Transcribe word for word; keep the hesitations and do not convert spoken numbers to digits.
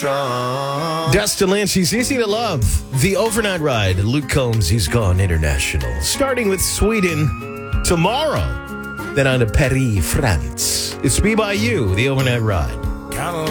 Dustin Lynch, he's easy to love. The overnight ride. Luke Combs, he's gone international. Starting with Sweden tomorrow. Then on to Paris, France. It's Me by You, the overnight ride.